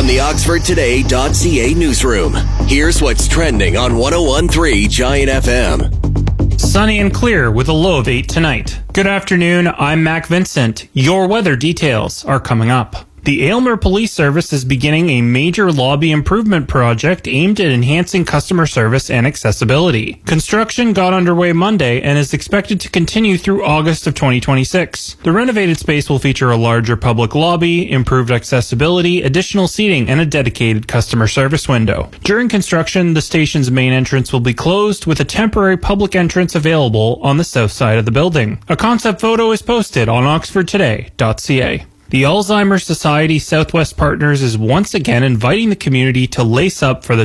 From the OxfordToday.ca newsroom, here's what's trending on 101.3 Giant FM. Sunny and clear with a low of 8 tonight. Good afternoon, I'm Mac Vincent. Your weather details are coming up. The Aylmer Police Service is beginning a major lobby improvement project aimed at enhancing customer service and accessibility. Construction got underway Monday and is expected to continue through August of 2026. The renovated space will feature a larger public lobby, improved accessibility, additional seating, and a dedicated customer service window. During construction, the station's main entrance will be closed with a temporary public entrance available on the south side of the building. A concept photo is posted on oxfordtoday.ca. The Alzheimer's Society Southwest Partners is once again inviting the community to lace up for the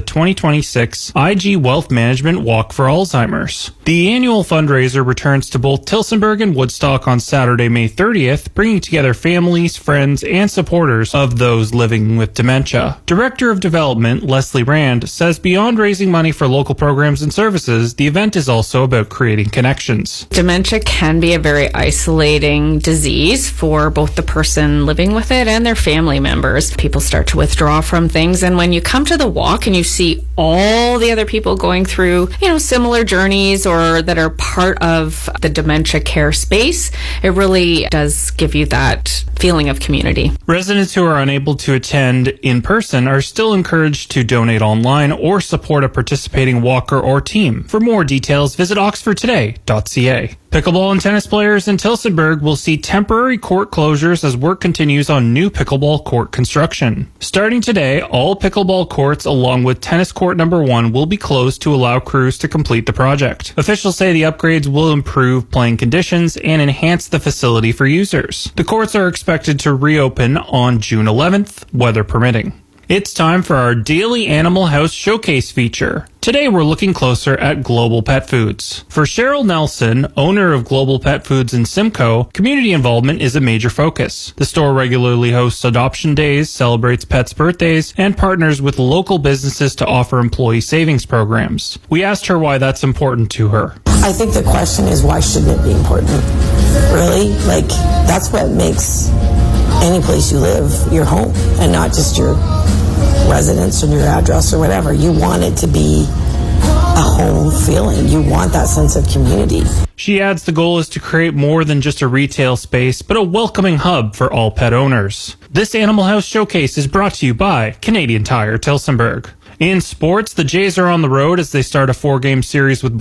2026 IG Wealth Management Walk for Alzheimer's. The annual fundraiser returns to both Tillsonburg and Woodstock on Saturday, May 30th, bringing together families, friends, and supporters of those living with dementia. Director of Development, Leslie Rand, says beyond raising money for local programs and services, the event is also about creating connections. Dementia can be a very isolating disease for both the person living with it and their family members. People start to withdraw from things, and when you come to the walk and you see all the other people going through, similar journeys or that are part of the dementia care space, it really does give you that feeling of community. Residents who are unable to attend in person are still encouraged to donate online or support a participating walker or team. For more details, visit oxfordtoday.ca. Pickleball and tennis players in Tillsonburg will see temporary court closures as work continues on new pickleball court construction. Starting today, all pickleball courts along with tennis court number 1 will be closed to allow crews to complete the project. Officials say the upgrades will improve playing conditions and enhance the facility for users. The courts are expected to reopen on June 11th, weather permitting. It's time for our daily Animal House Showcase feature. Today we're looking closer at Global Pet Foods. For Cheryl Nelson, owner of Global Pet Foods in Simcoe, community involvement is a major focus. The store regularly hosts adoption days, celebrates pets' birthdays, and partners with local businesses to offer employee savings programs. We asked her why that's important to her. I think the question is, why shouldn't it be important? Really? That's what makes any place you live your home and not just your residence or your address or whatever. You want it to be a home feeling. You want that sense of community. She adds the goal is to create more than just a retail space, but a welcoming hub for all pet owners. This Animal House Showcase is brought to you by Canadian Tire Tillsonburg. In sports, the Jays are on the road as they start a 4-game series with